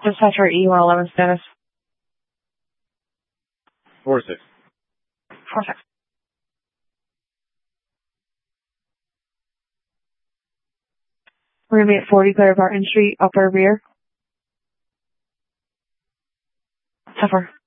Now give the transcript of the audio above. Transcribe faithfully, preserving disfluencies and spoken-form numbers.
Just touch our E one eleven status. Four six. Four six. We're gonna be at forty Clear Barton Street, upper rear. Tougher.